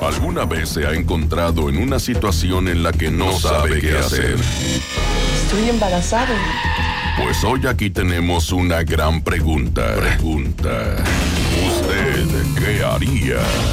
¿Alguna vez se ha encontrado en una situación en la que no sabe qué hacer? Estoy embarazado. Pues hoy aquí tenemos una gran pregunta. ¿Usted qué haría?